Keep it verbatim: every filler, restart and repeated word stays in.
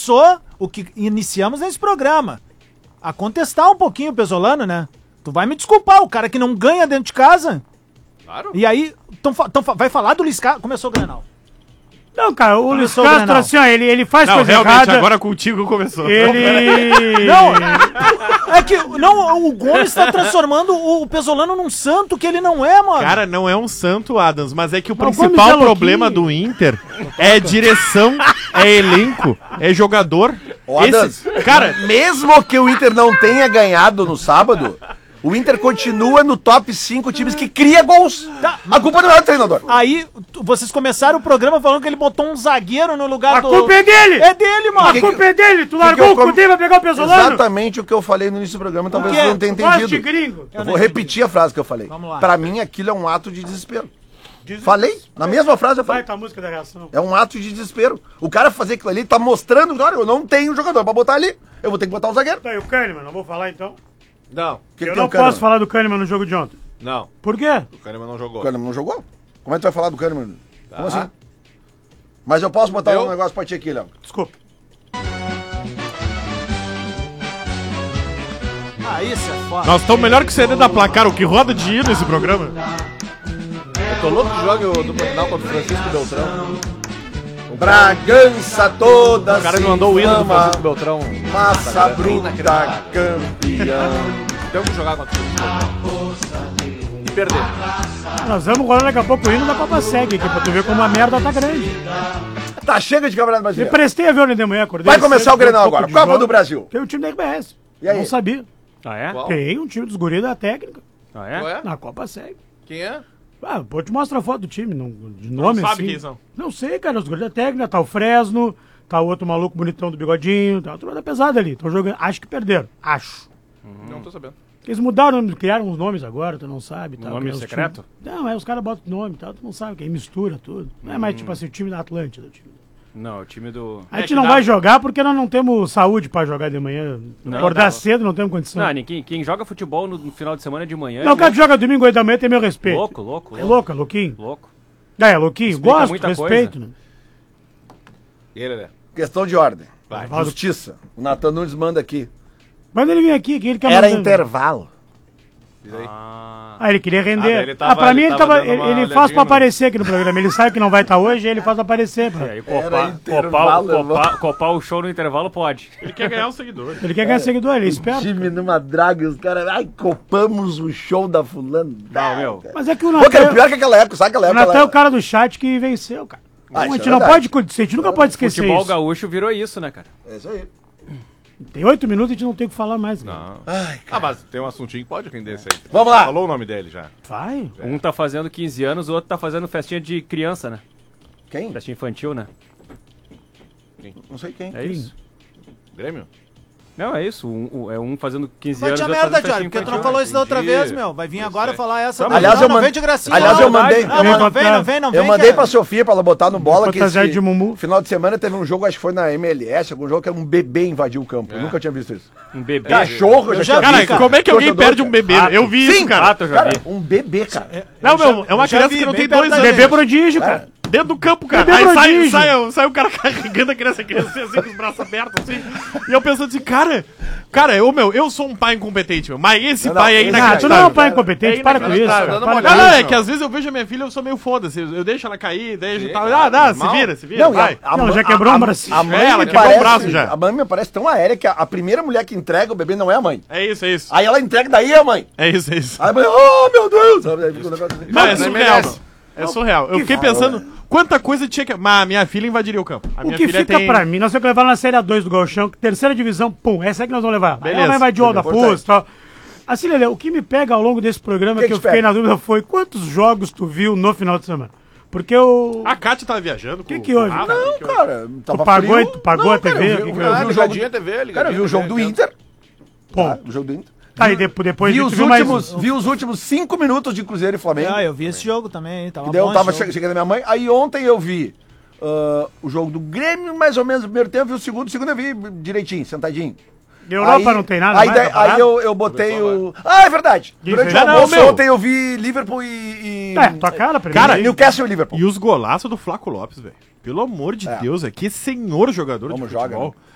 começou o que iniciamos nesse programa. A contestar um pouquinho o Pesolano, né? Tu vai me desculpar, o cara que não ganha dentro de casa. Claro. E aí, tão, tão, vai falar do Luiz Castro. Começou o Grenal. Não, cara, o Luiz Começou o Castro, Grenal. assim, ó, ele, ele faz Não, coisa realmente, errada. agora contigo começou. Ele... Não, é que não, o Gomes tá transformando o Pesolano num santo que ele não é, mano. Cara, não é um santo, Adams, mas é que o Não, Gomes principal é problema louquinho. do Inter é direção, é elenco, é jogador. Ô, Adams, cara, mesmo que o Inter não tenha ganhado no sábado, o Inter continua no top cinco times que cria gols. A culpa não é do treinador. Aí, tu- vocês começaram o programa falando que ele botou um zagueiro no lugar A do... culpa é dele! É dele, mano. A que culpa é dele! Tu que largou eu o com- Cudê pra pegar o Pesolano? Exatamente o que eu falei no início do programa, talvez quê? você não tenha Gosta de entendido. gringo. Eu vou repetir a frase que eu falei. Vamos lá. Pra mim, aquilo é um ato de desespero. Falei? Na mesma frase eu Vai, falei. tá a música da reação. É um ato de desespero. O cara fazer aquilo ali tá mostrando, olha, eu não tenho jogador pra botar ali. Eu vou ter que botar o zagueiro. Tá, e o Kahneman, não vou falar então? Não, O que que Eu tem não o Kahneman? posso falar do Kahneman no jogo de ontem. não. Por quê? O Kahneman não jogou. O Kahneman não jogou? Como é que tu vai falar do Kahneman? Como assim? Mas eu posso botar Eu? um negócio pra ti aqui, Léo. Desculpa. Ah, isso é foda. nós estamos melhor que o C D da Placar, o que roda de ir nesse programa. Eu tô louco que jogue o dupla final contra o Francisco Beltrão. Bragança toda O cara me mandou o hino do Francisco Beltrão. Massa bruta campeã. Temos que jogar contra o Francisco Beltrão. E perder. Nós vamos rolar daqui a pouco o hino da Copa Seg aqui, pra tu ver como a merda tá grande. Tá chega de Campeonato Me Brasileiro. prestei a ver o de manhã, acordei. Vai começar cedo, o Grenal vi um pouco agora. de Copa jogo. do Brasil. Tem um time da R B S. E aí? Não sabia. Ah, é? Qual? Tem um time dos guris da técnica. Ah, é? Qual é? Na Copa Seg. Quem é? Ah, pô, te mostra a foto do time, não, de nome sabe assim. quem são. Não sei, cara, os guris da técnica, tá o Fresno, tá o outro maluco bonitão do bigodinho, tá uma turma da pesada ali. Estão jogando, acho que perderam, acho. Não tô sabendo. Eles mudaram, criaram uns nomes agora, tu não sabe. Tal, nome criaram os secreto? times- Não, é os caras botam nome e tal, tu não sabe, que aí mistura tudo. Não é mais tipo assim, o time da Atlântida. O time... Não, o time do... A gente que não dá- vai jogar porque nós não temos saúde pra jogar de manhã. Não, Acordar dá. cedo não temos condição. Não, ninguém, quem joga futebol no, no final de semana de manhã... Não, o cara que joga domingo oito da manhã tem meu respeito. Louco, louco, É louco. louco, é louquinho. Louco. Ah, é louquinho? Explica Gosto, muita respeito. coisa. Né? E ele, né? Questão de ordem. Vai. Justiça. O Natan Nunes manda aqui. Manda ele vir aqui, que ele quer Era mandando. intervalo. Diz aí. Ah, Ah, ele queria Ah, daí render. ele tava- ah, pra mim ele ele, tava tava, dando ele, uma ele olhadinha faz pra no- aparecer aqui no programa. Ele sabe que não vai estar hoje, ele faz aparecer. Pra... e aí, Era copar, intervalo, copar, irmão. copar, copar o show no intervalo pode. Ele quer ganhar um seguidor. Ele quer ganhar seguidor, ele é esperto. Time numa draga e os caras. Ai, copamos o show da fulano. Não, meu. Mas é que o Pô, cara, Natan, pior que aquela época, sabe aquela o época? Natan é o cara do chat que venceu, cara. Ah, a isso gente é não verdade. pode, a gente nunca pode esquecer Futebol isso. gaúcho virou isso, né, cara? É isso aí. Tem oito minutos e a gente não tem o que falar mais. Cara. Não. Ai, Ah, mas tem um assuntinho que pode render isso aí. Vamos lá. Falou o nome dele já. Vai. Um tá fazendo quinze anos, o outro tá fazendo festinha de criança, né? Quem? Festinha infantil, né? Não sei quem. É isso. Grêmio? Não, é isso. Um, um- é um fazendo quinze Vai anos, te a outro merda, fazendo Jorge, festinha porque tu não infantil. falou isso da outra entendi. vez, meu. Vai vir agora é. falar essa. Aliás, não, eu não mandei- vem de gracinha. aliás, não. eu mandei- Não, eu não, não mandei- vem, não vem, não vem. Eu mandei cara. pra Sofia pra ela botar no bola que Fantasia esse de Mumu. final de semana teve um jogo, acho que foi na M L S, algum jogo que era um bebê invadiu o campo. Eu É. nunca tinha visto isso. Um bebê. Cachorro, Eu eu já já vi, tinha Cara, visto. cara. como é que alguém Torcedor, perde um cara. bebê? Eu vi Sim, isso, cara. Rato, eu já Cara, vi. um bebê, cara. Não, meu, é uma eu já criança vi, que não bem tem dois perto da anos. Bebê prodígio, cara. Dentro do campo, cara. Bebê Aí sai, prodígio. sai, sai o cara carregando a criança, a criança assim, com os braços abertos, assim. E eu pensando assim, cara, cara, eu, meu, eu sou um pai incompetente, meu, mas esse Não, não, pai é esse- Ah, tu inacreditável. não é um pai incompetente, É para com isso. inacreditável. cara. Dando uma Para com Não, olhada. não, isso. é que às vezes eu vejo a minha filha, eu sou meio foda-se. Eu deixo ela cair, deixo Sim, e tal. claro, Ah, dá, se normal. vira, se vira, Não, e vai. a, a, Não, mãe- já quebrou a, um a- bracinho. A mãe É, ela me quebrou parece, o braço já. A mãe me parece tão aérea que a, a primeira mulher que entrega o bebê não é a mãe. É isso, é isso. Aí ela entrega daí é a mãe. É isso, é isso. Aí a mãe, oh meu Deus! Sabe? Aí fica um negócio assim. Não, é não surreal, merece. meu. É surreal. Eu fiquei fala, pensando quanta coisa tinha que. Mas a minha filha invadiria o campo. A O minha que filha fica tem... pra mim, nós temos que levar na Série A dois do Gauchão, terceira divisão, pum, essa é que nós vamos levar. Aí Beleza. ela vai invadir o da Importante. Pus e tal. Assim, Lelê, o que me pega ao longo desse programa, Que que, que eu te fiquei pega? na dúvida, foi quantos jogos tu viu no final de semana? Porque eu... A Kátia tava viajando. O que que houve? Não, cara, tava Tu pagou, frio. tu pagou Não, a T V? cara, eu vi- O que que eu houve? vi Ah, o jogo ligadinha T V, ligadinha Cara, eu vi o jogo T V, do Inter. Pô. Tá, o jogo do Inter. Tá, e depois, depois Vi tu os, viu mais... últimos, vi os últimos cinco minutos de Cruzeiro e Flamengo. Ah, eu vi esse jogo também, hein, tava E daí eu bom tava esse che jogo. chegando na minha mãe. Aí ontem eu vi ah, o jogo do Grêmio, mais ou menos no primeiro tempo, e o segundo, o segundo eu vi direitinho, sentadinho. Europa Aí- não tem nada Aí, mais, daí- tá parado? aí eu, eu botei o. Ah, é verdade. Durante o Não, almoço meu. ontem eu vi Liverpool e. e... É, tua cara, primeiro. Cara, Newcastle e Liverpool. E os golaços do Flaco Lopes, velho. Pelo amor de É. Deus, é que senhor jogador Como de joga, futebol. né?